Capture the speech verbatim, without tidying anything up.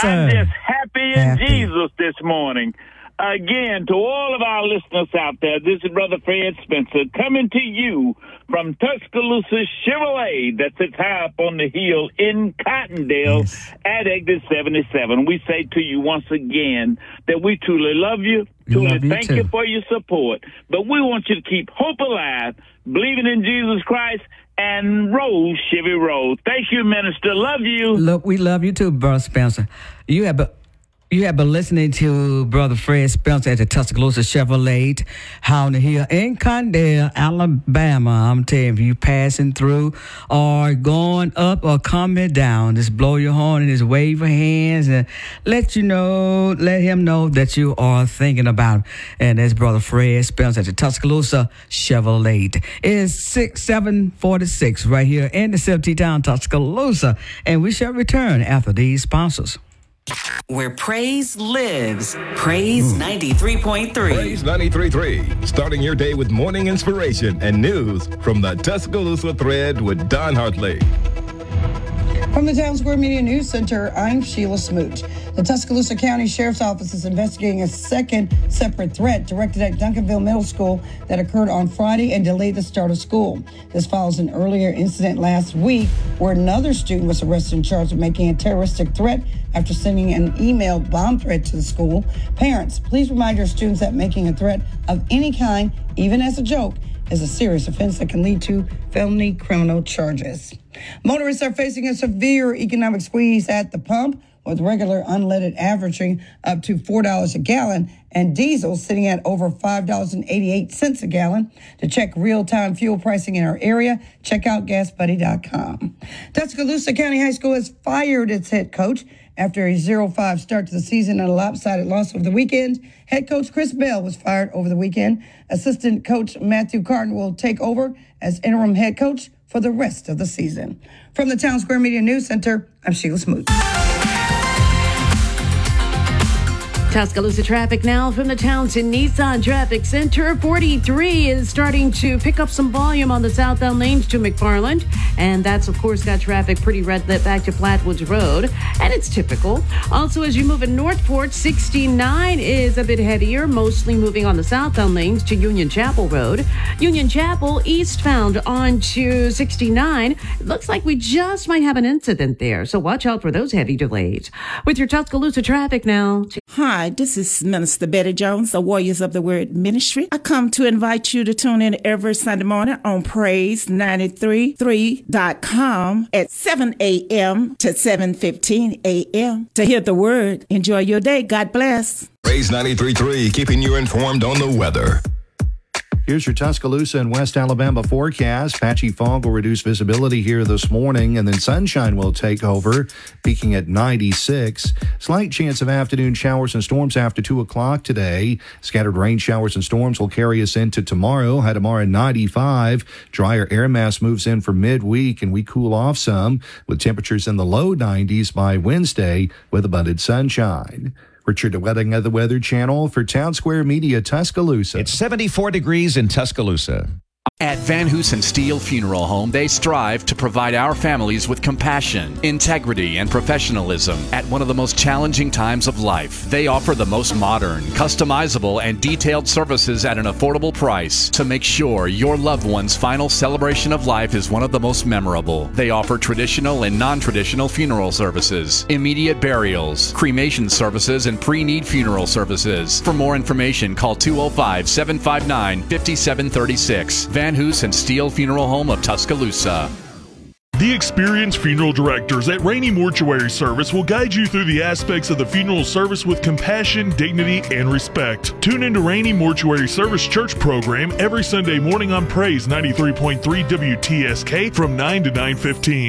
sir. I'm just happy in Happy. Jesus this morning. Again, to all of our listeners out there, this is Brother Fred Spencer coming to you from Tuscaloosa Chevrolet that sits high up on the hill in Cottondale Yes. at exit seventy-seven. We say to you once again that we truly love you, We truly love you thank too. you for your support, but we want you to keep hope alive, believing in Jesus Christ, and roll, Chevy roll. Thank you, Minister. Love you. Look, we love you too, Brother Spencer. You have been, you have been listening to Brother Fred Spencer at the Tuscaloosa Chevrolet, high on the hill in Condell, Alabama. I'm telling you, if you passing through or going up or coming down, just blow your horn and just wave your hands and let you know, let him know that you are thinking about him. And that's Brother Fred Spencer at the Tuscaloosa Chevrolet. It is six seven forty-six right here in the city town, Tuscaloosa. And we shall return after these sponsors. Where praise lives. Praise ninety-three point three. Praise ninety-three point three. Starting your day with morning inspiration and news from the Tuscaloosa Thread with Don Hartley. From the Town Square Media News Center, I'm Sheila Smoot. The Tuscaloosa County Sheriff's Office is investigating a second separate threat directed at Duncanville Middle School that occurred on Friday and delayed the start of school. This follows an earlier incident last week where another student was arrested and charged with making a terroristic threat after sending an email bomb threat to the school. Parents, please remind your students that making a threat of any kind, even as a joke, is a serious offense that can lead to felony criminal charges. Motorists are facing a severe economic squeeze at the pump, with regular unleaded averaging up to four dollars a gallon and diesel sitting at over five dollars and eighty-eight cents a gallon. To check real-time fuel pricing in our area, check out gas buddy dot com. Tuscaloosa County High School has fired its head coach after a zero five start to the season and a lopsided loss over the weekend. Head coach Chris Bell was fired over the weekend. Assistant coach Matthew Carton will take over as interim head coach for the rest of the season. From the Town Square Media News Center, I'm Sheila Smoot. Tuscaloosa traffic now from the Townsend Nissan Traffic Center. forty-three is starting to pick up some volume on the southbound lanes to McFarland. And that's, of course, got traffic pretty red lit back to Flatwoods Road. And it's typical. Also, as you move in Northport, sixty-nine is a bit heavier, mostly moving on the southbound lanes to Union Chapel Road. Union Chapel eastbound onto sixty-nine. It looks like we just might have an incident there, so watch out for those heavy delays. With your Tuscaloosa traffic now. Hi, this is Minister Betty Jones, the Warriors of the Word Ministry. I come to invite you to tune in every Sunday morning on praise ninety-three point three dot com at seven a.m. to seven fifteen a.m. to hear the word. Enjoy your day. God bless. Praise ninety-three point three, keeping you informed on the weather. Here's your Tuscaloosa and West Alabama forecast. Patchy fog will reduce visibility here this morning, and then sunshine will take over, peaking at ninety-six. Slight chance of afternoon showers and storms after two o'clock today. Scattered rain showers and storms will carry us into tomorrow. High tomorrow ninety-five. Drier air mass moves in for midweek, and we cool off some with temperatures in the low nineties by Wednesday with abundant sunshine. Richard Wedding of the Weather Channel for Town Square Media, Tuscaloosa. It's seventy-four degrees in Tuscaloosa. At Van Hoosen Steel Funeral Home, they strive to provide our families with compassion, integrity, and professionalism at one of the most challenging times of life. They offer the most modern, customizable, and detailed services at an affordable price to make sure your loved one's final celebration of life is one of the most memorable. They offer traditional and non-traditional funeral services, immediate burials, cremation services, and pre-need funeral services. For more information, call two oh five, seven five nine, five seven three six. Van Hoosen Steel Funeral Home of Tuscaloosa. The experienced funeral directors at Rainey Mortuary Service will guide you through the aspects of the funeral service with compassion, dignity, and respect. Tune into Rainey Mortuary Service Church program every Sunday morning on Praise ninety-three point three W T S K from nine to nine fifteen.